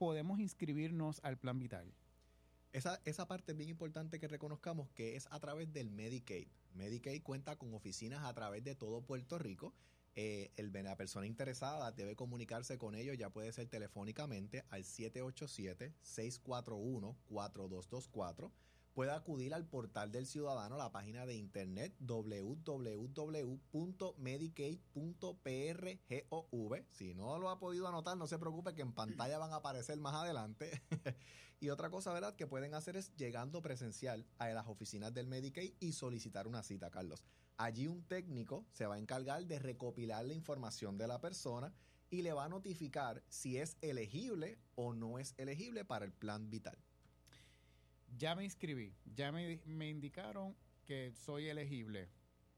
podemos inscribirnos al Plan Vital? Esa parte es bien importante que reconozcamos, que es a través del Medicaid. Medicaid cuenta con oficinas a través de todo Puerto Rico. La persona interesada debe comunicarse con ellos, ya puede ser telefónicamente al 787-641-4224. Puede acudir al portal del ciudadano, la página de internet www.medicaid.prgov. Si no lo ha podido anotar, no se preocupe, que en pantalla van a aparecer más adelante. Y otra cosa, ¿verdad?, que pueden hacer es llegando presencial a las oficinas del Medicaid y solicitar una cita, Carlos. Allí un técnico se va a encargar de recopilar la información de la persona y le va a notificar si es elegible o no es elegible para el Plan Vital. Ya me inscribí, ya me indicaron que soy elegible.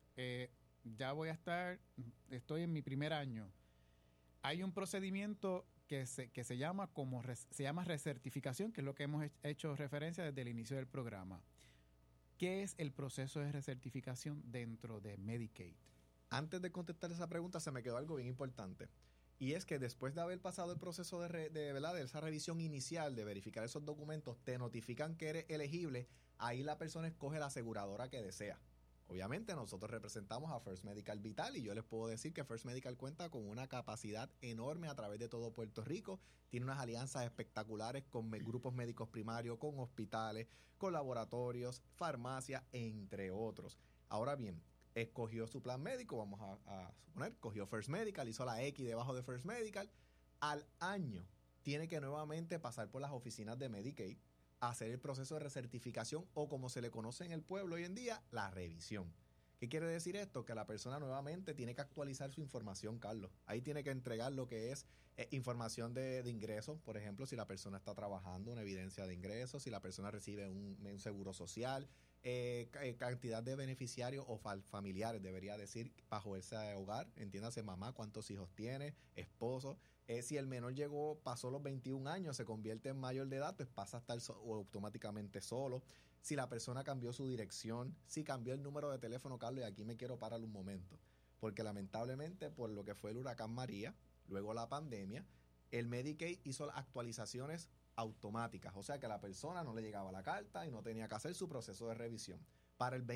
Ya estoy en mi primer año. Hay un procedimiento que se llama recertificación, que es lo que hemos hecho referencia desde el inicio del programa. ¿Qué es el proceso de recertificación dentro de Medicaid? Antes de contestar esa pregunta, se me quedó algo bien importante. Y es que después de haber pasado el proceso de esa revisión inicial, de verificar esos documentos, te notifican que eres elegible. Ahí la persona escoge la aseguradora que desea. Obviamente nosotros representamos a First Medical Vital y yo les puedo decir que First Medical cuenta con una capacidad enorme a través de todo Puerto Rico. Tiene unas alianzas espectaculares con grupos médicos primarios, con hospitales, con laboratorios, farmacias, entre otros. Ahora bien, escogió su plan médico, vamos a suponer, cogió First Medical, hizo la X debajo de First Medical. Al año tiene que nuevamente pasar por las oficinas de Medicaid, hacer el proceso de recertificación, o como se le conoce en el pueblo hoy en día, la revisión. ¿Qué quiere decir esto? Que la persona nuevamente tiene que actualizar su información, Carlos. Ahí tiene que entregar lo que es información de ingresos, por ejemplo, si la persona está trabajando, una evidencia de ingresos, si la persona recibe un seguro social, cantidad de beneficiarios o familiares, debería decir, bajo ese hogar, entiéndase mamá, cuántos hijos tiene, esposo. Si el menor pasó los 21 años, se convierte en mayor de edad, pues pasa a estar automáticamente solo. Si la persona cambió su dirección, si cambió el número de teléfono, Carlos, y aquí me quiero parar un momento, porque lamentablemente por lo que fue el huracán María, luego la pandemia, el Medicaid hizo las actualizaciones automáticas, o sea que a la persona no le llegaba la carta y no tenía que hacer su proceso de revisión. Para el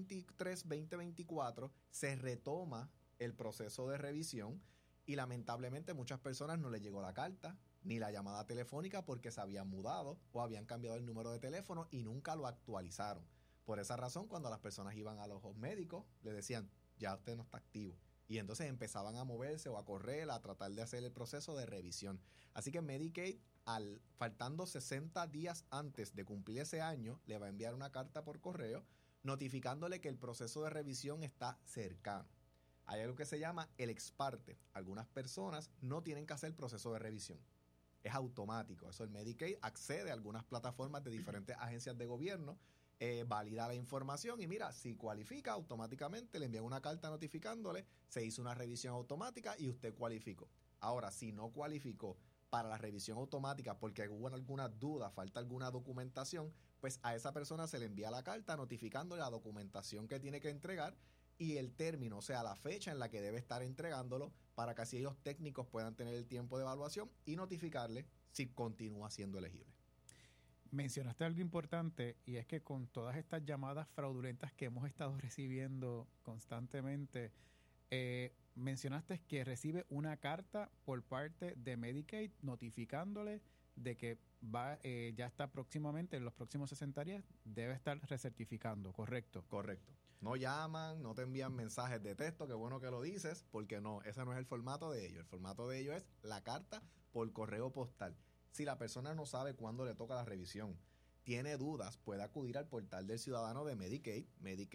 2023-2024 se retoma el proceso de revisión y lamentablemente muchas personas no les llegó la carta ni la llamada telefónica porque se habían mudado o habían cambiado el número de teléfono y nunca lo actualizaron. Por esa razón, cuando las personas iban a los médicos, le decían, ya usted no está activo. Y entonces empezaban a moverse o a correr, a tratar de hacer el proceso de revisión. Así que Medicaid, faltando 60 días antes de cumplir ese año, le va a enviar una carta por correo notificándole que el proceso de revisión está cercano. Hay algo que se llama el ex parte. Algunas personas no tienen que hacer el proceso de revisión. Es automático. Eso, el Medicaid accede a algunas plataformas de diferentes agencias de gobierno, valida la información y mira, si cualifica, automáticamente le envían una carta notificándole, se hizo una revisión automática y usted cualificó. Ahora, si no cualificó para la revisión automática porque hubo alguna duda, falta alguna documentación, pues a esa persona se le envía la carta notificándole la documentación que tiene que entregar y el término, o sea, la fecha en la que debe estar entregándolo, para que así ellos técnicos puedan tener el tiempo de evaluación y notificarle si continúa siendo elegible. Mencionaste algo importante, y es que con todas estas llamadas fraudulentas que hemos estado recibiendo constantemente, mencionaste que recibe una carta por parte de Medicaid notificándole de que ya está próximamente, en los próximos 60 días, debe estar recertificando, ¿correcto? Correcto. No llaman, no te envían mensajes de texto, qué bueno que lo dices, porque no, ese no es el formato de ellos. El formato de ellos es la carta por correo postal. Si la persona no sabe cuándo le toca la revisión, tiene dudas, puede acudir al portal del ciudadano de Medicaid,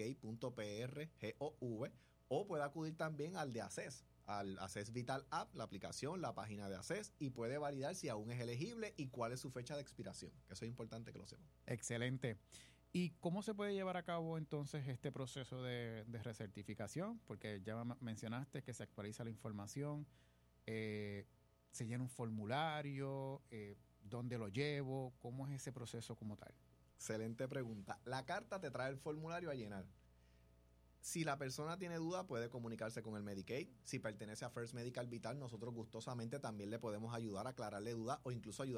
medicaid.prgov, o puede acudir también al de ACES, al ACES Vital App, la aplicación, la página de ACES, y puede validar si aún es elegible y cuál es su fecha de expiración, que eso es importante que lo sepan. Excelente. ¿Y cómo se puede llevar a cabo entonces este proceso de recertificación? Porque ya mencionaste que se actualiza la información, se llena un formulario, ¿dónde lo llevo? ¿Cómo es ese proceso como tal? Excelente pregunta. La carta te trae el formulario a llenar. Si la persona tiene duda, puede comunicarse con el Medicaid. Si pertenece a First Medical Vital, nosotros gustosamente también le podemos ayudar a aclararle dudas o incluso ayudar